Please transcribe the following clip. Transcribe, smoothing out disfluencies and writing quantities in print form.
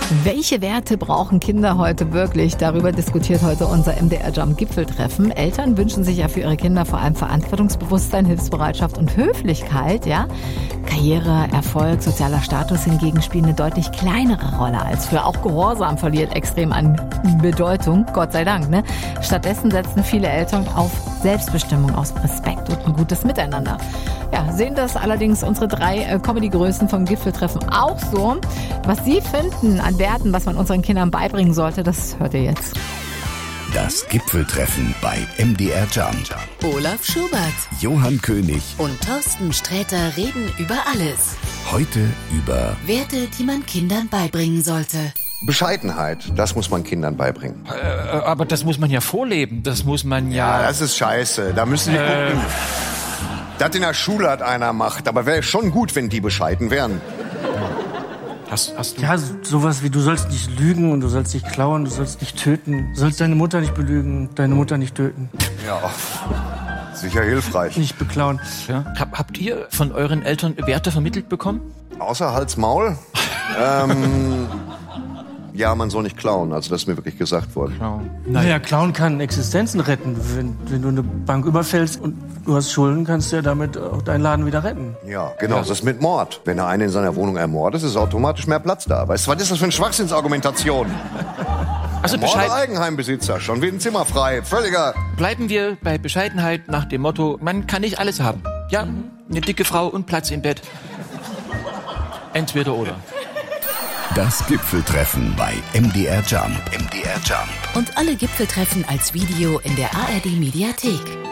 Welche Werte brauchen Kinder heute wirklich? Darüber diskutiert heute unser MDR Jump Gipfeltreffen. Eltern wünschen sich ja für ihre Kinder vor allem Verantwortungsbewusstsein, Hilfsbereitschaft und Höflichkeit, ja? Karriere, Erfolg, sozialer Status hingegen spielen eine deutlich kleinere Rolle als früher. Auch Gehorsam verliert extrem an Bedeutung, Gott sei Dank, ne? Stattdessen setzen viele Eltern auf Selbstbestimmung, auf Respekt und ein gutes Miteinander. Ja, sehen das allerdings unsere 3 Comedy-Größen vom Gipfeltreffen auch so. Was sie finden an Werten, was man unseren Kindern beibringen sollte, das hört ihr jetzt. Das Gipfeltreffen bei MDR Jump. Olaf Schubert, Johann König und Thorsten Sträter reden über alles. Heute über Werte, die man Kindern beibringen sollte. Bescheidenheit, das muss man Kindern beibringen. Aber das muss man ja vorleben. Das muss man ja... Ja, das ist scheiße. Da müssen wir gucken. Das in der Schule hat einer macht. Aber wäre schon gut, wenn die bescheiden wären. Hast du... Ja, sowas wie, du sollst nicht lügen und du sollst nicht klauen, du sollst nicht töten. Du sollst deine Mutter nicht belügen, deine Mutter nicht töten. Ja, sicher hilfreich. Nicht beklauen. Ja. Habt ihr von euren Eltern Werte vermittelt bekommen? Außer Hals-Maul? Ja, man soll nicht klauen. Also das ist mir wirklich gesagt worden. Naja, klauen kann Existenzen retten. Wenn du eine Bank überfällst und du hast Schulden, kannst du ja damit auch deinen Laden wieder retten. Ja, genau. Das ist mit Mord. Wenn er einen in seiner Wohnung ermordet, ist automatisch mehr Platz da. Weißt du, was ist das für eine Schwachsinnsargumentation? Also Morde Eigenheimbesitzer, schon wieder ein Zimmer frei. Völliger... Bleiben wir bei Bescheidenheit nach dem Motto, man kann nicht alles haben. Ja, eine dicke Frau und Platz im Bett. Entweder oder. das Gipfeltreffen bei MDR Jump. MDR Jump. Und alle Gipfeltreffen als Video in der ARD Mediathek.